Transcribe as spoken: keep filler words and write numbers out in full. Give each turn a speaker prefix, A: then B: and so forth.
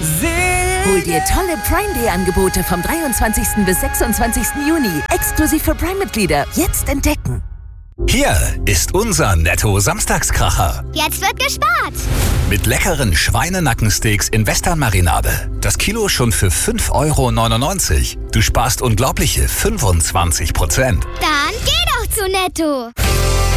A: Hol dir tolle Prime Day Angebote vom dreiundzwanzigsten bis sechsundzwanzigsten Juni. Exklusiv für Prime-Mitglieder. Jetzt entdecken.
B: Hier ist unser Netto-Samstagskracher.
C: Jetzt wird gespart.
B: Mit leckeren Schweinenackensteaks in Western-Marinade. Das Kilo schon für fünf Euro neunundneunzig. Du sparst unglaubliche fünfundzwanzig Prozent.
C: Dann geh doch zu Netto.